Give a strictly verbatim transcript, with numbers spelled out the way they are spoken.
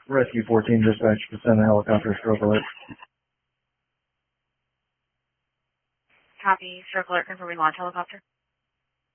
Rescue fourteen dispatch to send a helicopter stroke alert. Copy. Stroke alert confirming launch helicopter.